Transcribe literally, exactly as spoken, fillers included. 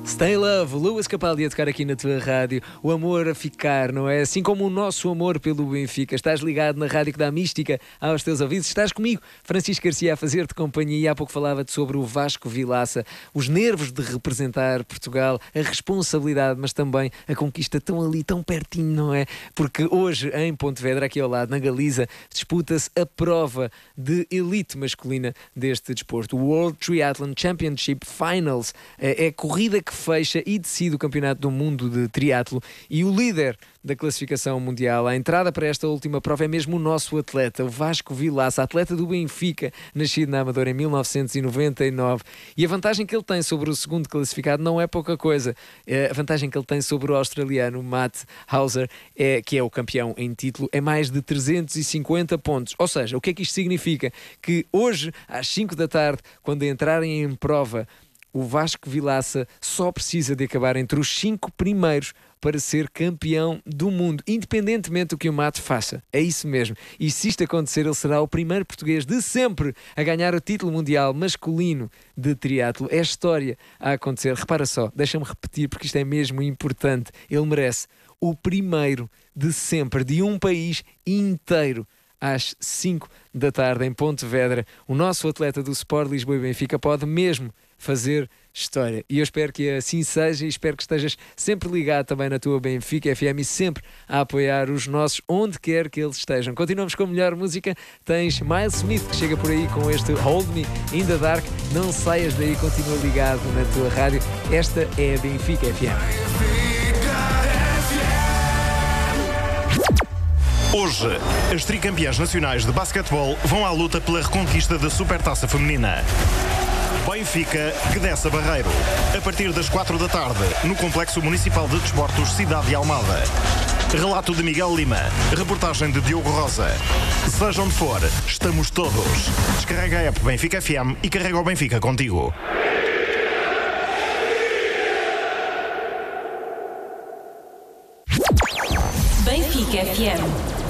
Stay Love, Luís Capaldi a tocar aqui na tua rádio. O amor a ficar, não é? Assim como o nosso amor pelo Benfica. Estás ligado na rádio que dá mística aos teus ouvidos. Estás comigo, Francisco Garcia, a fazer-te companhia. E há pouco falava-te sobre o Vasco Vilaça, os nervos de representar Portugal, a responsabilidade, mas também a conquista tão ali, tão pertinho, não é? Porque hoje, em Pontevedra, aqui ao lado, na Galiza, disputa-se a prova de elite masculina deste desporto. O World Triathlon Championship Finals é a corrida que fecha e decide o Campeonato do Mundo de Triatlo, e o líder da classificação mundial à entrada para esta última prova é mesmo o nosso atleta, o Vasco Vilaça, atleta do Benfica, nascido na Amadora em mil novecentos e noventa e nove. E a vantagem que ele tem sobre o segundo classificado não é pouca coisa. A vantagem que ele tem sobre o australiano Matt Hauser, é, que é o campeão em título, é mais de trezentos e cinquenta pontos. Ou seja, o que é que isto significa? Que hoje, às cinco da tarde, quando entrarem em prova, o Vasco Vilaça só precisa de acabar entre os cinco primeiros para ser campeão do mundo, independentemente do que o Mato faça. É isso mesmo. E se isto acontecer, ele será o primeiro português de sempre a ganhar o título mundial masculino de triatlo. É história a acontecer. Repara só, deixa-me repetir porque isto é mesmo importante. Ele merece o primeiro de sempre, de um país inteiro, às cinco da tarde em Pontevedra. O nosso atleta do Sport Lisboa e Benfica pode mesmo fazer história. E eu espero que assim seja, e espero que estejas sempre ligado também na tua Benfica F M e sempre a apoiar os nossos onde quer que eles estejam. Continuamos com a melhor música. Tens Miles Smith que chega por aí com este Hold Me in the Dark. Não saias daí, continua ligado na tua rádio. Esta é a Benfica F M. Hoje, as tricampeãs nacionais de basquetebol vão à luta pela reconquista da Supertaça Feminina. Benfica que desce a Barreiro, a partir das quatro da tarde, no Complexo Municipal de Desportos Cidade de Almada. Relato de Miguel Lima, reportagem de Diogo Rosa. Seja onde for, estamos todos. Descarrega a app Benfica F M e carrega o Benfica contigo. Benfica F M.